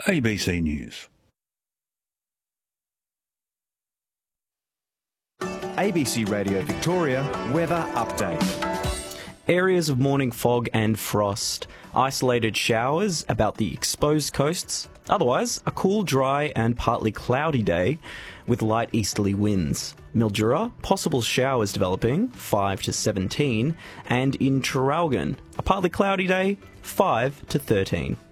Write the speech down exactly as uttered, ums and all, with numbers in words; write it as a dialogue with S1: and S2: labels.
S1: A B C News.
S2: A B C Radio Victoria weather update.
S3: Areas of morning fog and frost. Isolated showers about the exposed coasts. Otherwise, a cool, dry and partly cloudy day with light easterly winds. Mildura, possible showers developing, five to seventeen. And in Traralgon, a partly cloudy day, five to thirteen.